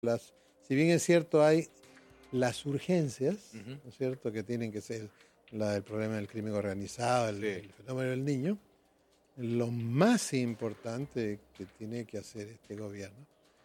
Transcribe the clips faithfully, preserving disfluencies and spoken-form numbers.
Las, si bien es cierto, hay las urgencias, Ujú. ¿no es cierto?, que tienen que ser la del problema del crimen organizado, el, Sí. el fenómeno del niño, lo más importante que tiene que hacer este gobierno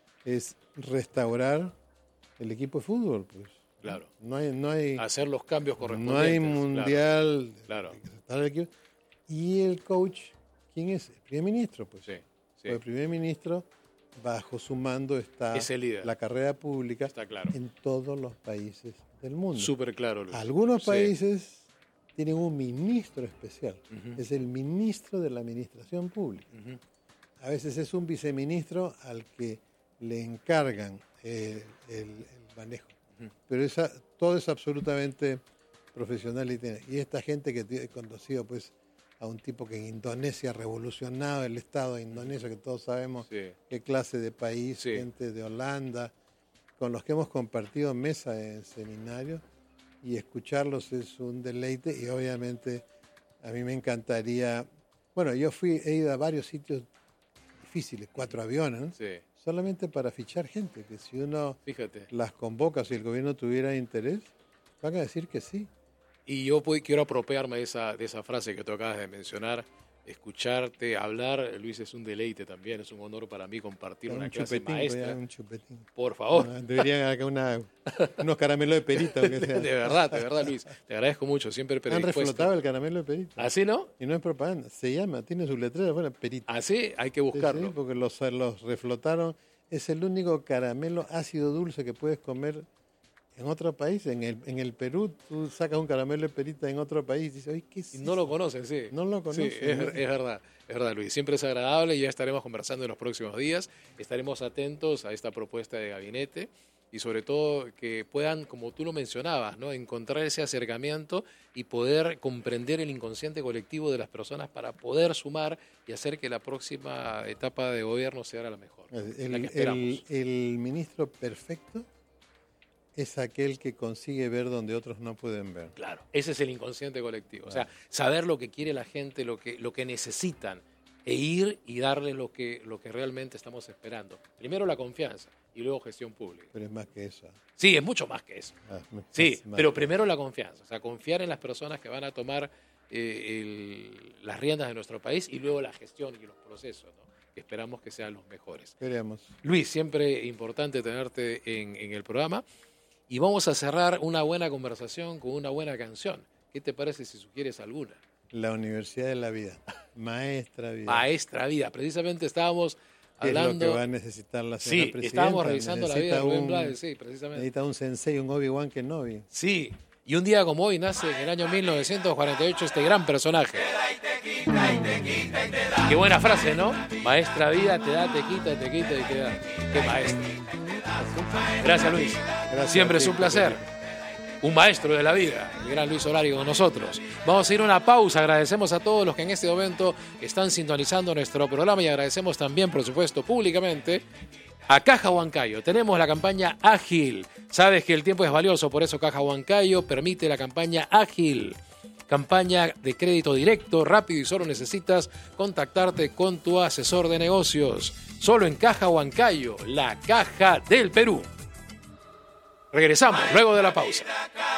es restaurar el equipo de fútbol, pues. Claro. No hay, no hay, Hacer los cambios no correspondientes. hay mundial. Claro. Hay que restaurar el equipo. Y el coach, ¿quién es? El primer ministro, pues. Sí, sí. El primer ministro, bajo su mando está Es el líder. la carrera pública. Está claro. En todos los países del mundo. Súper claro, Luis. Algunos Sí. países tienen un ministro especial. Ujú. Es el ministro de la administración pública. Ujú. A veces es un viceministro al que le encargan eh, el, el manejo. Ujú. Pero esa, todo es absolutamente profesional y, tiene, y esta gente que he conocido, pues, a un tipo que en Indonesia ha revolucionado el Estado de Indonesia, que todos sabemos Sí. qué clase de país, Sí. gente de Holanda, con los que hemos compartido mesa en seminarios, y escucharlos es un deleite, y obviamente a mí me encantaría, bueno, yo fui, he ido a varios sitios difíciles, cuatro aviones, ¿no? Sí. Solamente para fichar gente, que si uno Fíjate. las convoca, si el gobierno tuviera interés, van a decir que sí. Y yo puedo- quiero apropiarme de esa, de esa frase que tú acabas de mencionar. Escucharte hablar, Luis, es un deleite también. Es un honor para mí compartir Un una clase chupetín, maestra. voy a- un chupetín. Por favor. Ah, deberían hacer una, unos caramelos de perita, aunque sea. De verdad, de verdad, Luis. Te agradezco mucho. Siempre Han predispuesto. reflotado el caramelo de perita. ¿Así no? Y no es propaganda, se llama, tiene su letrero afuera, perita. Así hay que Sí, buscarlo. sí, porque los, los reflotaron. Es el único caramelo ácido dulce que puedes comer en otro país. En el, en el Perú, tú sacas un caramelo de perita en otro país y dices, oye, ¿qué es Y no eso? lo conocen, sí. No lo Sí, conocen, es, ¿no? es verdad, es verdad, Luis. Siempre es agradable y ya estaremos conversando en los próximos días. Estaremos atentos a esta propuesta de gabinete y sobre todo que puedan, como tú lo mencionabas, ¿no?, encontrar ese acercamiento y poder comprender el inconsciente colectivo de las personas para poder sumar y hacer que la próxima etapa de gobierno sea la mejor. El, la que esperamos. el- el ministro perfecto es aquel que consigue ver donde otros no pueden ver. Claro, ese es el inconsciente colectivo. Claro. O sea, saber lo que quiere la gente, lo que, lo que necesitan, e ir y darle lo que, lo que realmente estamos esperando. Primero la confianza y luego gestión pública. Pero es más que eso. Sí, es mucho más que eso. Más- más- Sí, más pero que primero la confianza. O sea, confiar en las personas que van a tomar eh, el- las riendas de nuestro país y luego la gestión y los procesos, ¿no?, que esperamos que sean los mejores. eso. Veremos. Luis, siempre importante tenerte en, en el programa. Y vamos a cerrar una buena conversación con una buena canción. ¿Qué te parece si sugieres alguna? La Universidad de la Vida. Maestra vida. Maestra Vida. Precisamente estábamos ¿Qué es lo hablando... que va a necesitar la señora Sí, presidenta? estábamos revisando la vida de Necesita Rubén un- Blades, sí, precisamente. Necesita un sensei, un Obi-Wan Kenobi. Sí, y un día como hoy nace en el año mil novecientos cuarenta y ocho este gran personaje. Qué buena frase, ¿no? Maestra vida, te da, te quita, te quita y te da. Qué maestro. Gracias, Luis. Gracias Siempre a es ti, un placer. Felipe. Un maestro de la vida, el gran Luis Olario con nosotros. Vamos a ir a una pausa. Agradecemos a todos los que en este momento están sintonizando nuestro programa y agradecemos también, por supuesto, públicamente a Caja Huancayo. Tenemos la campaña Ágil. Sabes que el tiempo es valioso, por eso Caja Huancayo permite la campaña Ágil. Campaña de crédito directo, rápido, y solo necesitas contactarte con tu asesor de negocios. Solo en Caja Huancayo, la caja del Perú. Regresamos luego de la pausa.